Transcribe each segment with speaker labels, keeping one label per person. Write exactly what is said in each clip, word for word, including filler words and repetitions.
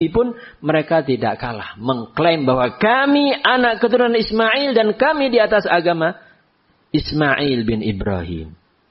Speaker 1: pun mereka tidak kalah mengklaim bahwa kami anak keturunan Ismail dan kami di atas agama Ismail bin Ibrahim.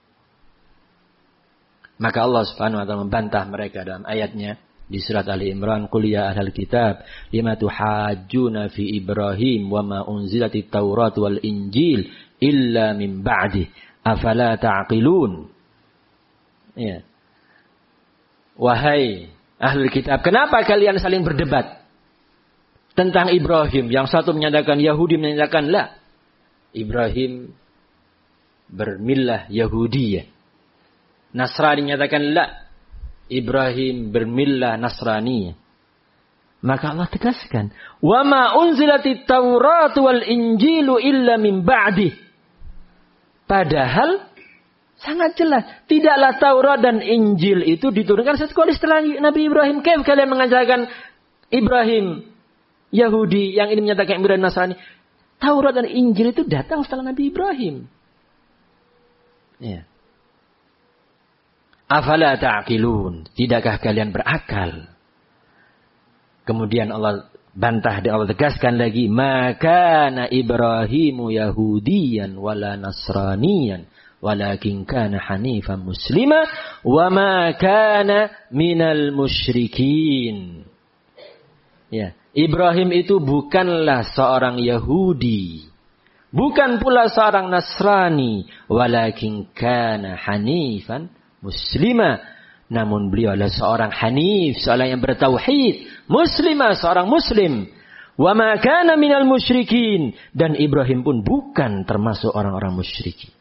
Speaker 1: Maka Allah Subhanahu wa taala membantah mereka dalam ayatnya di surat Ali Imran, qul ya ahlal kitab lima tuhajjuna fi Ibrahim wa ma unzilatit Taurat wal Injil illa min ba'di afala ta'qilun. Ya. Wahai ahlul kitab, kenapa kalian saling berdebat tentang Ibrahim? Yang satu menyatakan Yahudi, menyatakan la. Ibrahim bermillah Yahudiyah. Nasrani menyatakan la. Ibrahim bermillah Nasraniyah. Maka Allah tegaskan, wa ma unzilatit Taurat wal Injilu illa min ba'di. Padahal sangat jelas, tidaklah Taurat dan Injil itu diturunkan setelah setelah Nabi Ibrahim. Kayak kalian mengatakan Ibrahim Yahudi, yang ini menyatakan Ibrahim Nasrani. Taurat dan Injil itu datang setelah Nabi Ibrahim. Ya. Afala ta'qilun, tidakkah kalian berakal? Kemudian Allah bantah dan Allah tegaskan lagi, maka na Ibrahimu Yahudiyan wala Nasraniyan walakin kana hanifan muslima wa ma kana minal musyrikin. Ya, Ibrahim itu bukanlah seorang Yahudi, bukan pula seorang Nasrani, walakin kana hanifan muslima, namun beliau adalah seorang hanif, seorang yang bertauhid, muslima, seorang muslim. Wa ma kana minal musyrikin, dan Ibrahim pun bukan termasuk orang-orang musyrikin.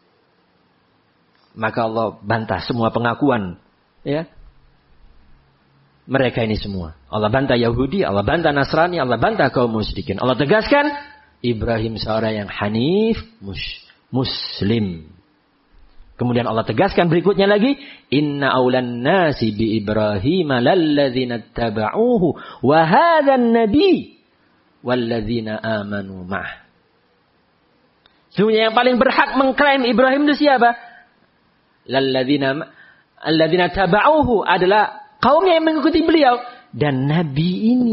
Speaker 1: Maka Allah bantah semua pengakuan, ya, mereka ini semua. Allah bantah Yahudi, Allah bantah Nasrani, Allah bantah kaum musyrikin. Allah tegaskan Ibrahim seorang yang hanif, mus- muslim. Kemudian Allah tegaskan berikutnya lagi, inna aulan nasi bi Ibrahim lalladzina tabauhu wa hadzan nabi walladzina amanu ma'ah. Sesungguhnya yang paling berhak mengklaim Ibrahim itu siapa? Lalladzina alladzina tabauhu adalah kaumnya yang mengikuti beliau dan nabi ini.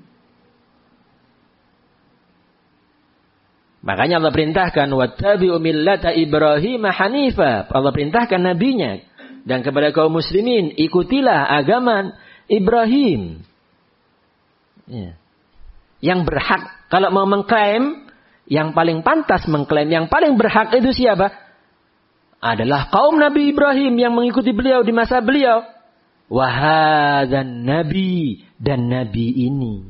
Speaker 1: Makanya Allah perintahkan wattabi'u millata Ibrahim hanifa. Allah perintahkan nabinya dan kepada kaum muslimin, ikutilah agama Ibrahim. Ya. Yang berhak kalau mau mengklaim, yang paling pantas mengklaim, yang paling berhak itu siapa? Adalah kaum Nabi Ibrahim yang mengikuti beliau di masa beliau. Wahadzan nabi, dan nabi ini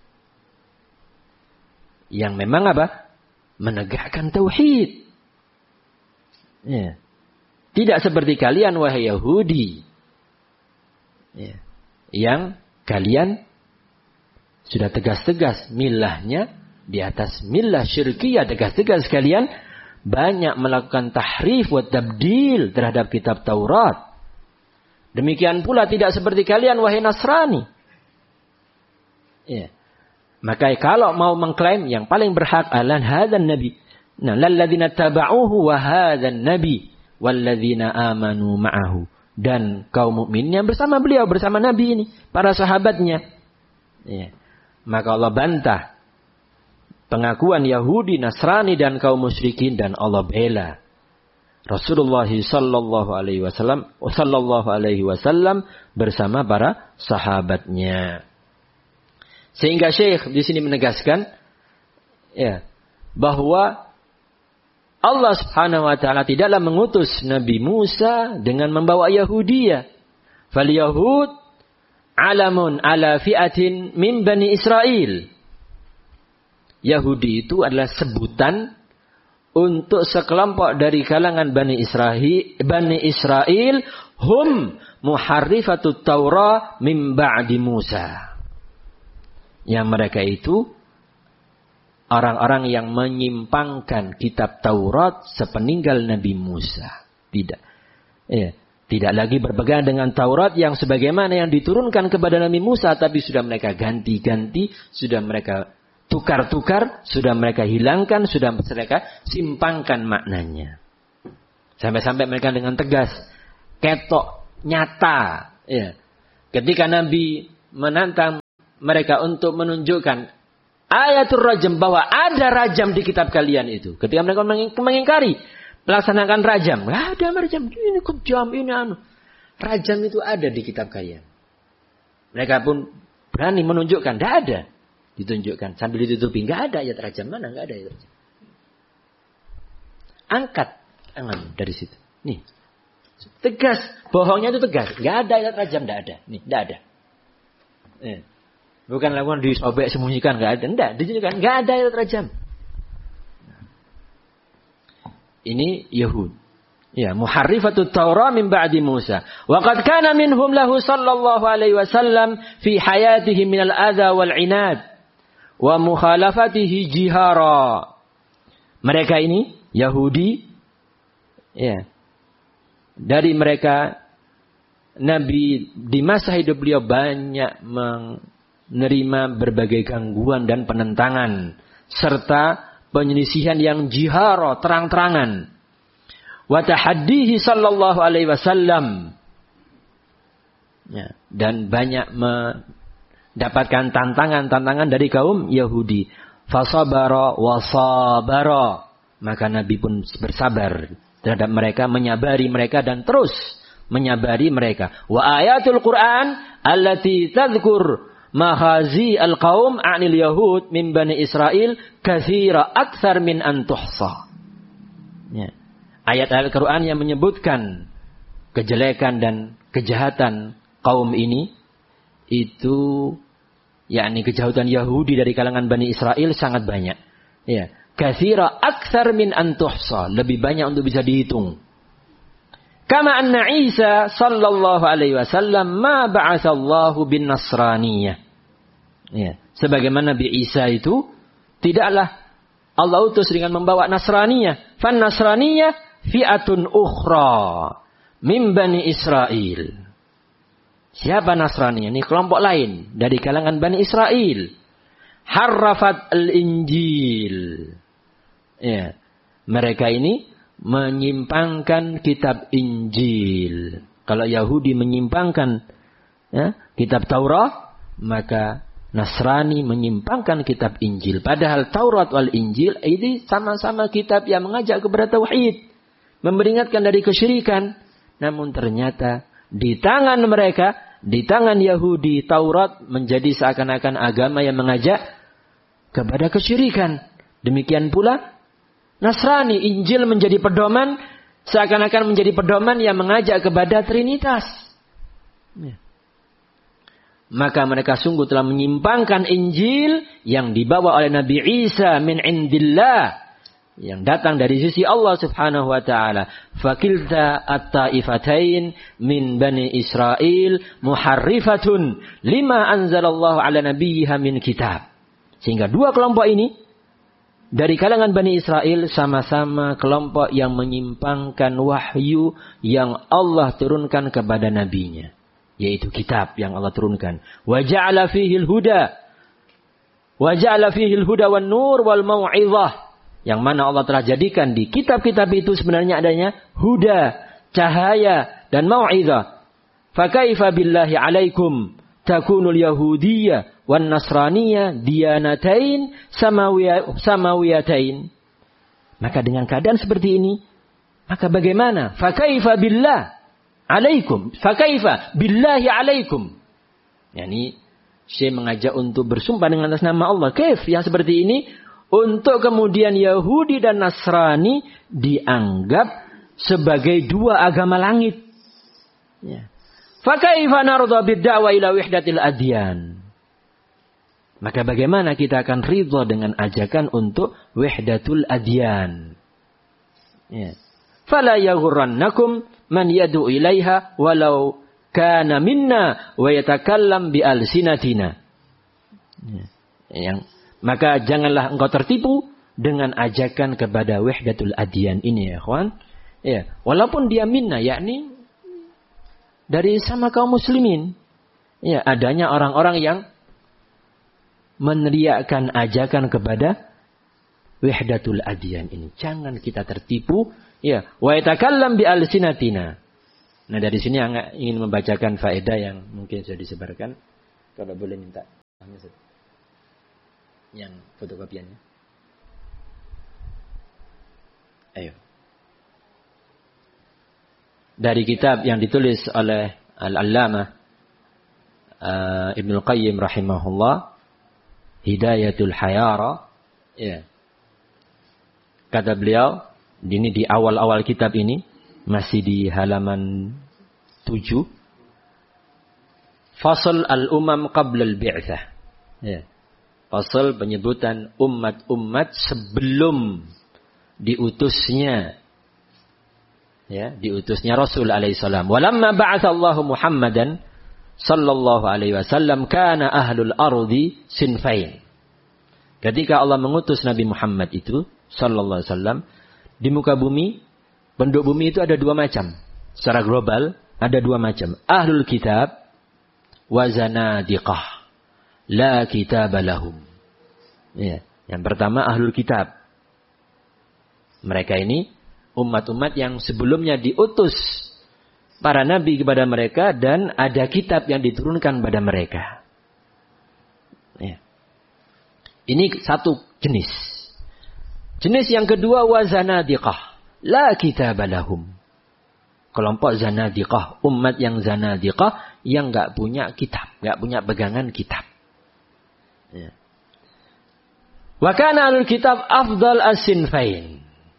Speaker 1: yang memang apa? Menegakkan tauhid. Ya. Tidak seperti kalian wahai Yahudi. Ya. Yang kalian sudah tegas-tegas milahnya di atas milah syirkiyah, tegas-tegas kalian banyak melakukan tahrif wa tabdil terhadap kitab Taurat. Demikian pula tidak seperti kalian wahai Nasrani. Ya. Maka kalau mau mengklaim yang paling berhak adalah hadzal nabi. Nah, lalladzina tabauhu wa hadzal nabi walladzina amanu ma'ahu, dan kaum mukmin yang bersama beliau, bersama nabi ini, para sahabatnya. Ya. Maka Allah bantah pengakuan Yahudi, Nasrani dan kaum musyrikin, dan Allah bela Rasulullah sallallahu alaihi wasallam sallallahu alaihi wasallam bersama para sahabatnya. Sehingga Syekh di sini menegaskan ya, bahwa Allah Subhanahu wa taala tidaklah mengutus Nabi Musa dengan membawa Yahudiyah. Fal Yahud alamun ala fi'atin min Bani Israel. Yahudi itu adalah sebutan untuk sekelompok dari kalangan Bani Israel, Bani Israel hum muharrifatut Taurah min ba'di Musa. Yang mereka itu orang-orang yang menyimpangkan kitab Taurat sepeninggal Nabi Musa. Tidak. Ya, tidak lagi berpegang dengan Taurat yang sebagaimana yang diturunkan kepada Nabi Musa, tapi sudah mereka ganti-ganti, sudah mereka tukar-tukar, sudah mereka hilangkan, sudah mereka simpangkan maknanya. Sampai-sampai mereka dengan tegas, ketok, nyata. Ya. Ketika Nabi menantang mereka untuk menunjukkan ayatul rajam, bahwa ada rajam di kitab kalian itu. Ketika mereka mengingkari melaksanakan rajam, nggak ada rajam, ini kejam, ini anu. Rajam itu ada di kitab kalian. Mereka pun berani menunjukkan, tidak ada. Ditunjukkan sambil ditutupi, nggak ada ayat rajam, mana nggak ada ayat rajam. Angkat tangan dari situ. Nih, tegas, bohongnya itu tegas, nggak ada ayat rajam, nggak ada. Nih, nggak ada. Eh. Bukan lakukan disobek sembunyikan, nggak ada, nggak ditunjukkan, nggak ada ayat rajam. Ini Yahud. Ya, muharrifatut Taurah min ba'di Musa. Wa qad kana minhum lahu sallallahu alaihi wasallam fi hayatihi min al-adha wal 'inad wa mukhalafatihi jihara. Mereka ini Yahudi, ya. Dari mereka Nabi di masa hidup beliau banyak menerima berbagai gangguan dan penentangan serta penyelisihan yang jihara, terang-terangan. Wa tahaddihi sallallahu alaihi wasallam. Ya, dan banyak mendapatkan tantangan-tantangan dari kaum Yahudi. Fasabara wa sabara. Maka Nabi pun bersabar terhadap mereka, menyabari mereka dan terus menyabari mereka. Wa ayatul Quran allati tadhkur makhazi al-qaum 'anil yahud min bani Israel katsira aktsar min an tuhsa. Ya. Ayat-ayat Al-Quran yang menyebutkan kejelekan dan kejahatan kaum ini, itu yakni kejahatan Yahudi dari kalangan Bani Israel sangat banyak. Ya, katsira aktsar min an tuhsa, lebih banyak untuk bisa dihitung. Kama anna Isa sallallahu alaihi wasallam ma ba'atsallahu bin nasraniyah. Ya, sebagaimana Nabi Isa itu tidaklah Allah utus dengan membawa Nasraniyah. Fan Nasraniyah fi'atun ukhra min Bani Israel. Siapa Nasraniyah? Ini kelompok lain dari kalangan Bani Israel. Harrafat al-Injil. Ya, mereka ini menyimpangkan kitab Injil. Kalau Yahudi menyimpangkan ya, kitab Taurat, maka Nasrani menyimpangkan kitab Injil. Padahal Taurat wal Injil ini sama-sama kitab yang mengajak kepada tauhid, memperingatkan dari kesyirikan. Namun ternyata di tangan mereka, di tangan Yahudi, Taurat menjadi seakan-akan agama yang mengajak kepada kesyirikan. Demikian pula Nasrani, Injil menjadi pedoman, seakan-akan menjadi pedoman yang mengajak kepada Trinitas. Ya. Maka mereka sungguh telah menyimpangkan Injil yang dibawa oleh Nabi Isa min indillah, yang datang dari sisi Allah subhanahu wa ta'ala. Fakilta at-taifatain min bani Israel muharrifatun lima anzalallahu ala nabiyha min kitab. Sehingga dua kelompok ini dari kalangan Bani Israel sama-sama kelompok yang menyimpangkan wahyu yang Allah turunkan kepada nabinya, yaitu kitab yang Allah turunkan. Wa ja'ala fihi al-huda wa ja'ala fihi al-huda wan nur wal mau'izah, yang mana Allah telah jadikan di kitab-kitab itu sebenarnya adanya huda, cahaya dan mau'izah. Fa kaifa billahi alaikum takunul yahudiyyah wan nasraniyah diyanatain samawiyatain. Maka dengan keadaan seperti ini, maka bagaimana? Fa kaifa billah alaikum, fa kaifa billahi alaikum. Yani Syekh mengajak untuk bersumpah dengan atas nama Allah. Kaif yang seperti ini untuk kemudian Yahudi dan Nasrani dianggap sebagai dua agama langit. Ya. Fa kaifa narda bid-da'wa ila wahdatil adyan. Maka bagaimana kita akan ridha dengan ajakan untuk wahdatul adyan? Ya. Fala yaghurrannakum man yad'u ilaiha walau kana minna wa yatakallam bi alsinatina. Ya. Yang maka janganlah engkau tertipu dengan ajakan kepada wahdatul adyan ini ya kawan. Ya, walaupun dia minna, yakni dari sama kaum muslimin. Ya, adanya orang-orang yang meneriakkan ajakan kepada wahdatul adyan ini. Jangan kita tertipu. Ya, wa yatakallam bi alsinatina. Nah, dari sini yang ingin membacakan faedah yang mungkin sudah disebarkan. Kalau boleh minta. Yang fotokopiannya. Ayo. Dari kitab yang ditulis oleh Al-Allamah uh, Ibnul Qayyim rahimahullah, Hidayatul Hayara. Ya. Kata beliau, ini di awal-awal kitab ini, masih di halaman tujuh. Fasal al-umam qabla al-bi'tsah. Ya. Fasal penyebutan umat-umat sebelum diutusnya, ya, diutusnya Rasul alaihi salam. Walamma ba'atha Allahu Muhammadan sallallahu alaihi wasallam kana ahlul ardi sinfain. Ketika Allah mengutus Nabi Muhammad itu sallallahu alaihi wasallam di muka bumi, penduduk bumi itu ada dua macam. Secara global ada dua macam. Ahlul kitab wa zanadiqah. La kitaba lahum. Ya, yang pertama ahlul kitab. Mereka ini umat-umat yang sebelumnya diutus para nabi kepada mereka dan ada kitab yang diturunkan pada mereka. Ya. Ini satu jenis. Jenis yang kedua wa zanadiqah. La kitaba lahum. Kelompok zanadiqah, umat yang zanadiqah yang enggak punya kitab, enggak punya pegangan kitab. Ya. Wa kana ahlul kitab afdal as-sinfain.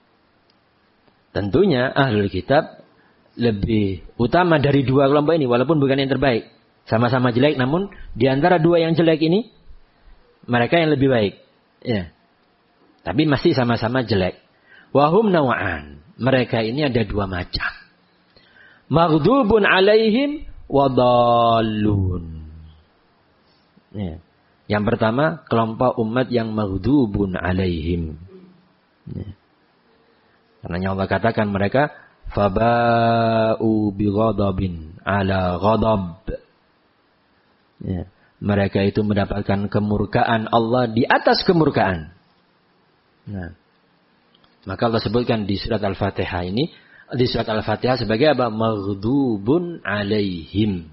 Speaker 1: Tentunya ahlul kitab lebih utama dari dua kelompok ini, walaupun bukan yang terbaik. Sama-sama jelek, namun di antara dua yang jelek ini, mereka yang lebih baik. Ya. Tapi masih sama-sama jelek. Wahum nawa'an. Mereka ini ada dua macam. Maghdubun alaihim wadallun. Ya. Yang pertama, kelompok umat yang maghdubun alaihim. Ya. Karena Allah katakan mereka faba'u bighadabin ala ghadab. Ya. Mereka itu mendapatkan kemurkaan Allah di atas kemurkaan. Nah, maka Allah sebutkan di surat Al-Fatihah ini, di surat Al-Fatihah sebagai apa? Maghdubun alaihim.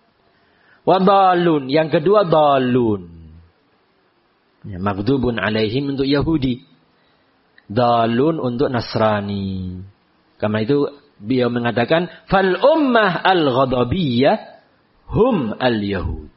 Speaker 1: Wadallun. Yang kedua dalun. Ya, maghdubun alaihim untuk Yahudi. Dalun untuk Nasrani. Karena itu beliau mengatakan fal ummah al-ghadabiyyah hum al-yahud.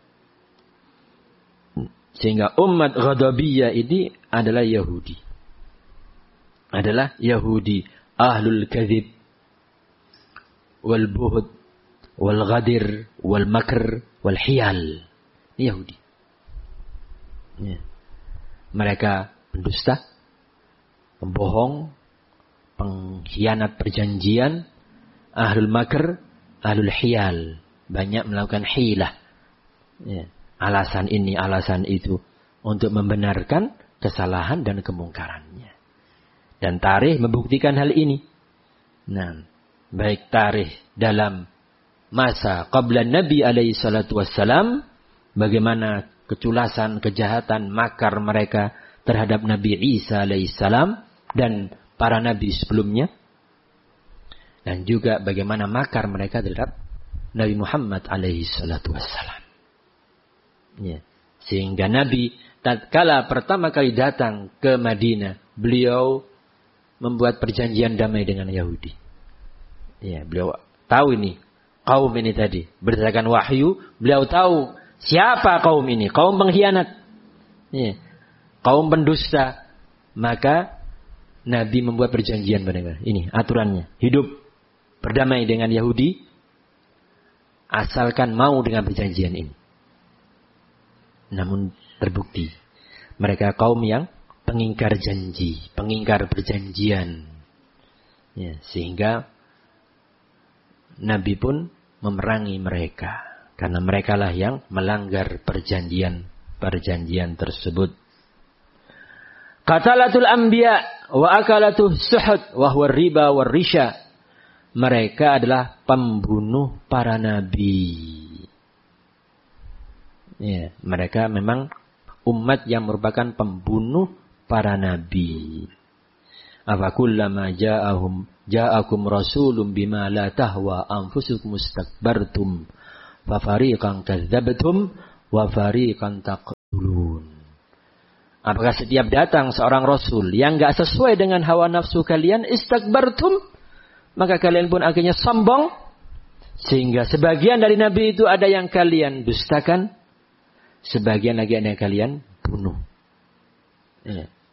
Speaker 1: Sehingga umat ghadabiyyah ini adalah Yahudi. Adalah Yahudi. Ahlul kadhib. Wal buhd. Wal ghadir. Wal makr. Wal hiyal. Ini Yahudi. Ya. Mereka pendusta. Pembohong. Pengkhianat perjanjian. Ahlul makr. Ahlul hiyal. Banyak melakukan hilah. Ya. Alasan ini, alasan itu. Untuk membenarkan kesalahan dan kemungkarannya. Dan tarikh membuktikan hal ini. Nah, baik tarikh dalam masa qabla Nabi alaihi salatu wassalam, bagaimana keculasan, kejahatan, makar mereka terhadap Nabi Isa alaihi salam dan para nabi sebelumnya. Dan juga bagaimana makar mereka terhadap Nabi Muhammad alaihi salatu wassalam. Ya. Sehingga Nabi tatkala pertama kali datang ke Madinah, beliau membuat perjanjian damai dengan Yahudi. Ya, beliau tahu ini kaum ini tadi berdasarkan wahyu, beliau tahu siapa kaum ini, kaum pengkhianat, ya, kaum pendusta. Maka Nabi membuat perjanjian pada mereka. Ini aturannya, hidup berdamai dengan Yahudi asalkan mau dengan perjanjian ini. Namun terbukti mereka kaum yang pengingkar janji, pengingkar perjanjian. Ya, sehingga Nabi pun memerangi mereka. Karena mereka lah yang melanggar perjanjian-perjanjian tersebut. Qatalatul anbiya wa akalatuh suhud wa huwa riba wa risha. Mereka adalah pembunuh para nabi. Ya, mereka memang umat yang merupakan pembunuh para nabi. Afakullama ja'ahum ja'akum rasulun bima la tahwa anfusukum mustakbartum fa fariqan kadzdzabtum wa fariqan taqtulun. Apakah setiap datang seorang Rasul yang gak sesuai dengan hawa nafsu kalian, istakbartum, maka kalian pun akhirnya sombong, sehingga sebagian dari Nabi itu ada yang kalian dustakan, sebagian lagi ada yang kalian bunuh. Ya.